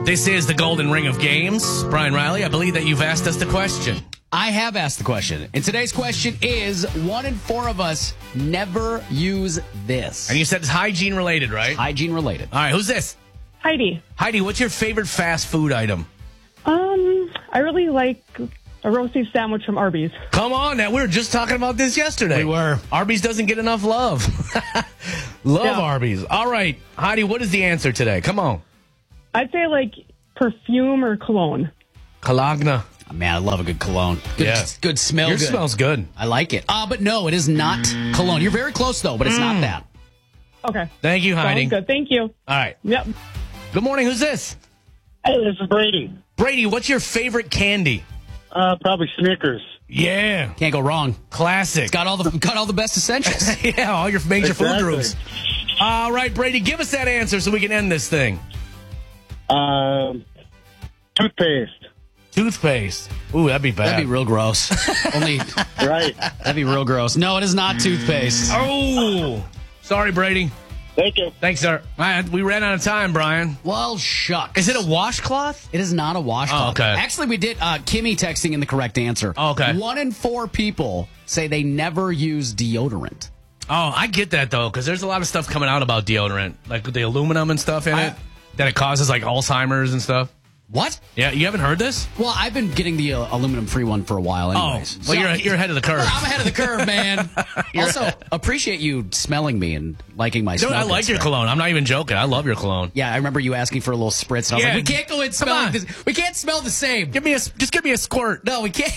This is the Golden Ring of Games. Brian Riley, I believe that you've asked us the question. I have asked the question. And today's question is, 1 in 4 of us never use this. And you said it's hygiene related, right? Hygiene related. All right, who's this? Heidi. Heidi, what's your favorite fast food item? I really like a roast beef sandwich from Arby's. Come on, now we were just talking about this yesterday. We were. Arby's doesn't get enough love. Love Arby's. All right, Heidi, what is the answer today? Come on. I'd say like perfume or cologne. Cologne. Oh, man, I love a good cologne. Good smell. Yours smells good. I like it. But no, it is not cologne. You're very close, though, but it's not that. Okay. Thank you, Heidi. Sounds good. Thank you. All right. Yep. Good morning. Who's this? Hey, this is Brady. Brady, what's your favorite candy? Probably Snickers. Yeah. Can't go wrong. Classic. Got all the best essentials. Yeah, all your major food Exactly. groups. All right, Brady, give us that answer so we can end this thing. Toothpaste. Toothpaste. Ooh, that'd be bad. That'd be real gross. Right. That'd be real gross. No, it is not toothpaste. Oh, sorry, Brady. Thank you. Thanks, sir. All right, we ran out of time, Brian. Well, shucks. Is it a washcloth? It is not a washcloth. Oh, okay. Actually, we did Kimmy texting in the correct answer. Oh, okay. 1 in 4 people say they never use deodorant. Oh, I get that, though, because there's a lot of stuff coming out about deodorant, like the aluminum and stuff in it, that it causes, like, Alzheimer's and stuff. What? Yeah, you haven't heard this? Well, I've been getting the aluminum-free one for a while anyways. Well, you're ahead of the curve. Well, I'm ahead of the curve, man. Also, appreciate you smelling me and liking my Dude, smell. I like your cologne. I'm not even joking. I love your cologne. Yeah, I remember you asking for a little spritz. And I was Yeah. like, we can't go in smelling this. We can't smell the same. Just give me a squirt. No, we can't.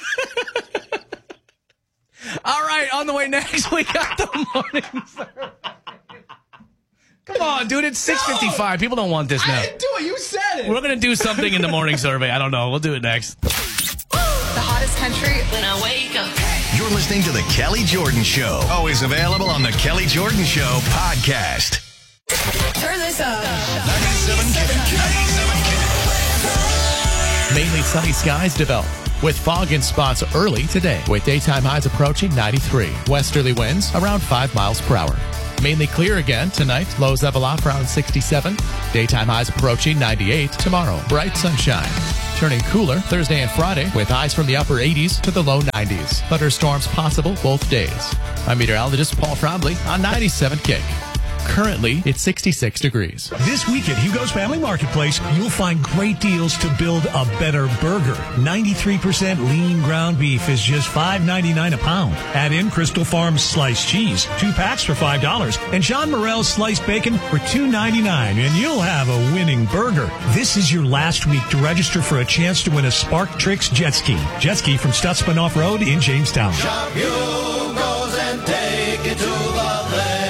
All right, on the way next, we got the morning survey. Come on, dude, it's 6:55. People don't want this now. I didn't do it. You said it. We're going to do something in the morning survey. I don't know. We'll do it next. The hottest country when I wake up. You're listening to The Kelly Jordan Show. Always available on The Kelly Jordan Show podcast. Turn this up. 97 Mainly sunny skies develop, with fog in spots early today, with daytime highs approaching 93. Westerly winds around 5 miles per hour. Mainly clear again tonight, lows level off around 67. Daytime highs approaching 98. Tomorrow, bright sunshine. Turning cooler Thursday and Friday, with highs from the upper 80s to the low 90s. Thunderstorms possible both days. I'm meteorologist Paul Trombley on 97 Kick. Currently, it's 66 degrees. This week at Hugo's Family Marketplace, you'll find great deals to build a better burger. 93% lean ground beef is just $5.99 a pound. Add in Crystal Farms sliced cheese, 2 packs for $5, and John Morrell's sliced bacon for $2.99, and you'll have a winning burger. This is your last week to register for a chance to win a Spark Tricks jet ski. Jet ski from Stutzman Off-Road in Jamestown. Shop Hugo's and take it to the lake.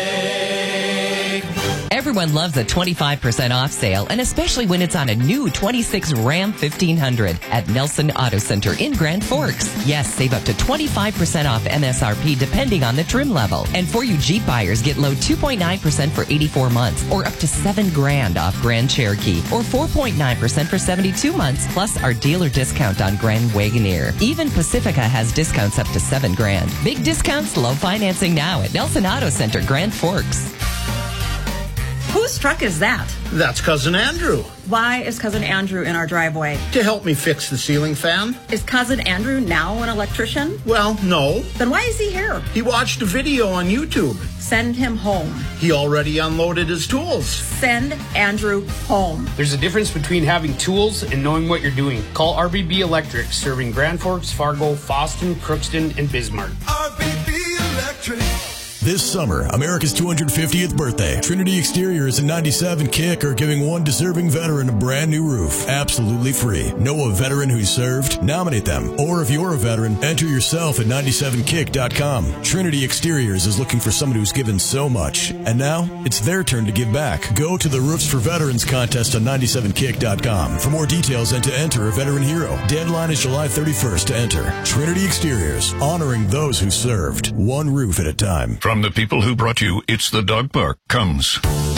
Everyone loves a 25% off sale, and especially when it's on a new 26 Ram 1500 at Nelson Auto Center in Grand Forks. Yes, save up to 25% off MSRP depending on the trim level. And for you Jeep buyers, get low 2.9% for 84 months, or up to $7,000 off Grand Cherokee, or 4.9% for 72 months, plus our dealer discount on Grand Wagoneer. Even Pacifica has discounts up to $7,000. Big discounts, low financing now at Nelson Auto Center, Grand Forks. Whose truck is that? That's Cousin Andrew. Why is Cousin Andrew in our driveway? To help me fix the ceiling fan. Is Cousin Andrew now an electrician? Well, no. Then why is he here? He watched a video on YouTube. Send him home. He already unloaded his tools. Send Andrew home. There's a difference between having tools and knowing what you're doing. Call RBB Electric, serving Grand Forks, Fargo, Fosston, Crookston, and Bismarck. RBB Electric. This summer, America's 250th birthday, Trinity Exteriors and 97 Kick are giving one deserving veteran a brand new roof, absolutely free. Know a veteran who served? Nominate them. Or if you're a veteran, enter yourself at 97kick.com. Trinity Exteriors is looking for someone who's given so much. And now, it's their turn to give back. Go to the Roofs for Veterans contest on 97kick.com. For more details and to enter a veteran hero. Deadline is July 31st to enter. Trinity Exteriors, honoring those who served. One roof at a time. From the people who brought you It's the Dog Park comes